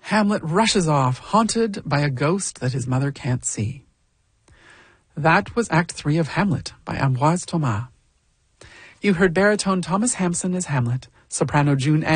Hamlet rushes off, haunted by a ghost that his mother can't see. That was Act 3 of Hamlet by Ambroise Thomas. You heard baritone Thomas Hampson as Hamlet, soprano June